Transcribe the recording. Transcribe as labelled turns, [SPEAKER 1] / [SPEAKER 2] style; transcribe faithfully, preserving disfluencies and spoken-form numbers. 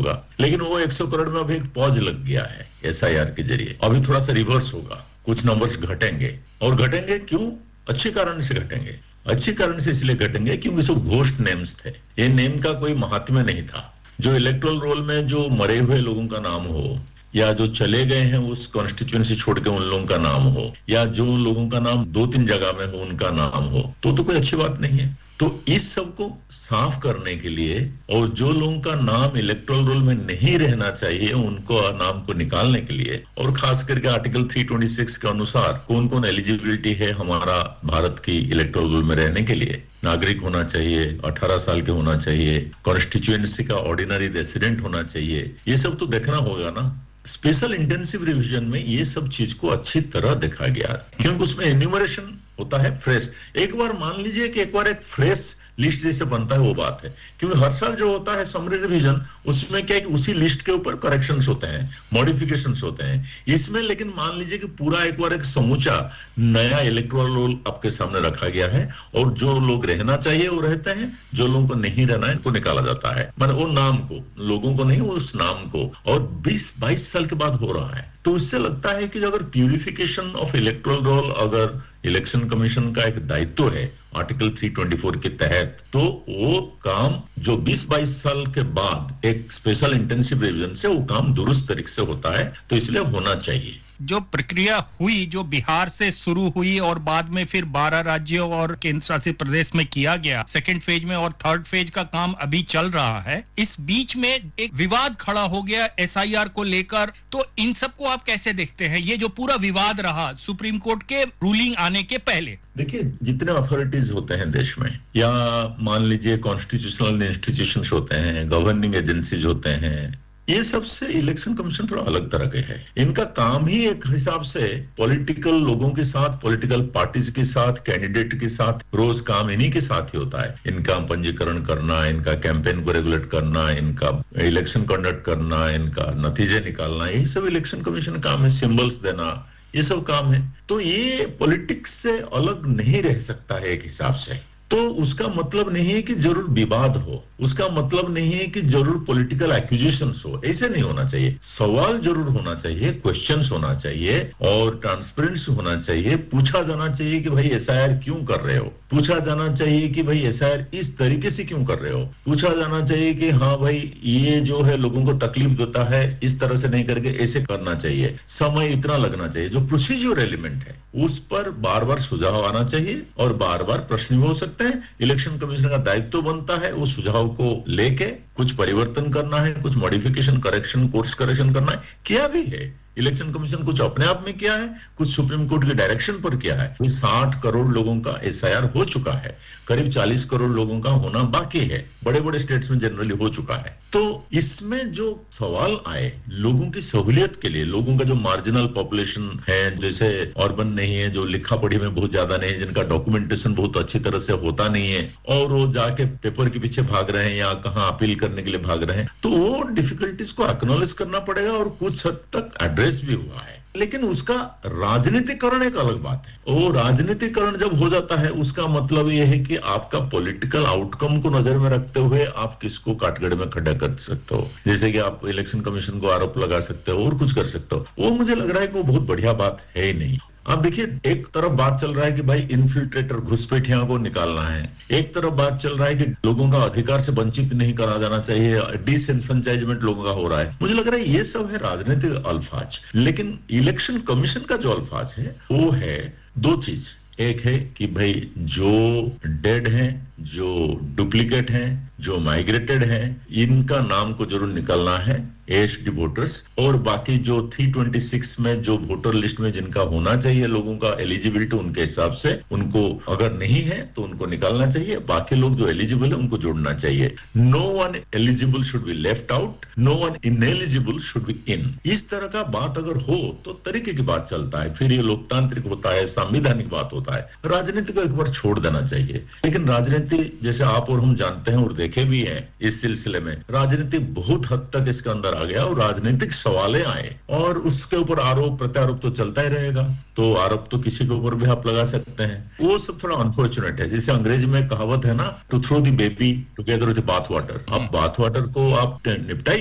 [SPEAKER 1] होगा, लेकिन वो एक सौ करोड़ में अभी एक पॉज लग गया है एसआईआर के जरिए। अभी थोड़ा सा रिवर्स होगा, कुछ नंबर्स घटेंगे, और घटेंगे क्यों? अच्छे कारण से घटेंगे। अच्छे कारण से इसलिए घटेंगे क्योंकि सब घोस्ट नेम्स थे, ये नेम का कोई महात्म्य नहीं था। जो इलेक्टोरल रोल में जो मरे हुए लोगों का नाम हो, या जो चले गए हैं उस कॉन्स्टिट्यूएंसी छोड़ के उन लोगों का नाम हो, या जो लोगों का नाम दो तीन जगह में हो उनका नाम हो, तो तो कोई अच्छी बात नहीं है। तो इस सब को साफ करने के लिए, और जो लोगों का नाम इलेक्टोरल रोल में नहीं रहना चाहिए उनको नाम को निकालने के लिए, और खास करके आर्टिकल तीन सौ छब्बीस के अनुसार कौन कौन एलिजिबिलिटी है हमारा भारत की इलेक्टोरल रोल में रहने के लिए, नागरिक होना चाहिए, अठारह साल के होना चाहिए, कॉन्स्टिट्यूएंसी का ऑर्डिनरी रेसिडेंट होना चाहिए, ये सब तो देखना होगा ना। स्पेशल इंटेंसिव रिवीजन में ये सब चीज को अच्छी तरह देखा गया, क्योंकि उसमें एन्यूमरेशन होता है फ्रेश। एक बार मान लीजिए कि एक बार एक फ्रेश लिस्ट जैसे बनता है, वो बात है, क्योंकि हर साल जो होता है समरी रिवीजन, उसमें क्या है कि उसी लिस्ट के ऊपर करेक्शंस होते हैं, मॉडिफिकेशंस होते हैं इसमें। लेकिन मान लीजिए कि पूरा एक बार एक समूचा नया इलेक्टोरल रोल आपके सामने रखा गया है, और जो लोग रहना चाहिए वो रहते हैं, जो लोगों को नहीं रहना है उनको निकाला जाता है, मतलब वो नाम को, लोगों को नहीं, उस नाम को, और बीस बाईस साल के बाद हो रहा है। तो इससे लगता है कि अगर प्यूरिफिकेशन ऑफ इलेक्टोरल रोल अगर इलेक्शन कमीशन का एक दायित्व है आर्टिकल तीन सौ चौबीस के तहत, तो वो काम जो बीस बाईस साल के बाद एक स्पेशल इंटेंसिव रिवीजन से वो काम दुरुस्त तरीके से होता है, तो इसलिए होना चाहिए।
[SPEAKER 2] जो प्रक्रिया हुई, जो बिहार से शुरू हुई और बाद में फिर बारह राज्यों और केंद्र शासित प्रदेश में किया गया सेकंड फेज में, और थर्ड फेज का काम अभी चल रहा है, इस बीच में एक विवाद खड़ा हो गया एसआईआर को लेकर। तो इन सबको आप कैसे देखते हैं, ये जो पूरा विवाद रहा सुप्रीम कोर्ट के रूलिंग आने के पहले?
[SPEAKER 1] देखिए, जितने अथॉरिटीज होते हैं देश में, या मान लीजिए कॉन्स्टिट्यूशनल इंस्टीट्यूशंस होते हैं, गवर्निंग एजेंसीज होते हैं, ये सबसे इलेक्शन कमीशन थोड़ा अलग तरह के है। इनका काम ही एक हिसाब से पॉलिटिकल लोगों के साथ, पॉलिटिकल पार्टीज के साथ, कैंडिडेट के साथ रोज काम इन्हीं के साथ ही होता है। इनका पंजीकरण करना, इनका कैंपेन को रेगुलेट करना, इनका इलेक्शन कंडक्ट करना, इनका नतीजे निकालना, यही सब इलेक्शन कमीशन का काम है। सिंबल्स देना, ये सब काम है। तो ये पॉलिटिक्स से अलग नहीं रह सकता है एक हिसाब से। तो उसका मतलब नहीं है कि जरूर विवाद हो, उसका मतलब नहीं है कि जरूर पॉलिटिकल एक्यूजेशंस हो, ऐसे नहीं होना चाहिए। सवाल जरूर होना चाहिए, क्वेश्चंस होना चाहिए, और ट्रांसपेरेंसी होना चाहिए। पूछा जाना चाहिए कि भाई एसआईआर क्यों कर रहे हो, पूछा जाना चाहिए कि भाई एसआईआर इस तरीके से क्यों कर रहे हो, पूछा जाना चाहिए कि हाँ भाई ये जो है लोगों को तकलीफ देता है, इस तरह से नहीं करके ऐसे करना चाहिए, समय इतना लगना चाहिए। जो प्रोसीजर एलिमेंट है उस पर बार बार सुझाव आना चाहिए, और बार बार प्रश्न भी हो सकते हैं। इलेक्शन कमीशन का दायित्व बनता है वो सुझाव को लेके कुछ परिवर्तन करना है, कुछ मॉडिफिकेशन, करेक्शन, कोर्स करेक्शन करना है, किया भी है। इलेक्शन कमीशन कुछ अपने आप में किया है, कुछ सुप्रीम कोर्ट के डायरेक्शन पर किया है। साठ करोड़ लोगों का एसआईआर हो चुका है, करीब चालीस करोड़ लोगों का होना बाकी है, बड़े बड़े स्टेट्स में जनरली हो चुका है। तो इसमें जो सवाल आए लोगों की सहूलियत के लिए, लोगों का जो मार्जिनल पॉपुलेशन है, जैसे अर्बन नहीं है, जो लिखा पढ़ी में बहुत ज्यादा नहीं है, जिनका डॉक्यूमेंटेशन बहुत अच्छी तरह से होता नहीं है, और वो जाके पेपर के पीछे भाग रहे हैं या कहाँ अपील करने के लिए भाग रहे हैं, तो वो डिफिकल्टीज को एक्नॉलेज करना पड़ेगा, और कुछ हद तक एड्रेस भी हुआ है। लेकिन उसका राजनीतिकरण एक अलग बात है। वो राजनीतिकरण जब हो जाता है, उसका मतलब यह है कि आपका पॉलिटिकल आउटकम को नजर में रखते हुए आप किसको काटगढ़ में खड़ा कर सकते हो। जैसे कि आप इलेक्शन कमीशन को आरोप लगा सकते हो और कुछ कर सकते हो, वो मुझे लग रहा है कि वो बहुत बढ़िया बात है ही नहीं। अब देखिए, एक तरफ बात चल रहा है कि भाई इन्फिल्ट्रेटर, घुसपैठियों को निकालना है, एक तरफ बात चल रहा है कि लोगों का अधिकार से वंचित नहीं करा जाना चाहिए, डिसएनफ्रेंचाइजमेंट लोगों का हो रहा है। मुझे लग रहा है ये सब है राजनीतिक अल्फाज। लेकिन इलेक्शन कमीशन का जो अल्फाज है वो है दो चीज। एक है कि भाई जो डेड हैं, जो डुप्लीकेट हैं, जो माइग्रेटेड हैं, इनका नाम को जरूर निकलना है, एएचडी वोटर्स, और बाकी जो तीन सौ छब्बीस में जो वोटर लिस्ट में जिनका होना चाहिए लोगों का एलिजिबिलिटी, उनके हिसाब से उनको अगर नहीं है तो उनको निकालना चाहिए, बाकी लोग जो एलिजिबल है उनको जोड़ना चाहिए। No one eligible should be left out, no one ineligible should be in. इस तरह का बात अगर हो तो तरीके की बात चलता है, फिर ये लोकतांत्रिक होता है, संवैधानिक बात होता है। राजनीति को एक बार छोड़ देना चाहिए। लेकिन राजनीति जैसे आप और हम जानते हैं और देखे भी हैं, इस सिलसिले में राजनीति बहुत हद तक इसके अंदर आ गया और राजनीतिक सवालें आए, और उसके ऊपर आरोप प्रत्यारोप तो चलता ही रहेगा। तो आरोप तो किसी के ऊपर भी आप लगा सकते हैं, वो सब थोड़ा अनफॉर्चुनेट है। जैसे अंग्रेजी में कहावत है ना, to throw the baby together with bath water. अब बाथ वाटर को आप निपटाइए,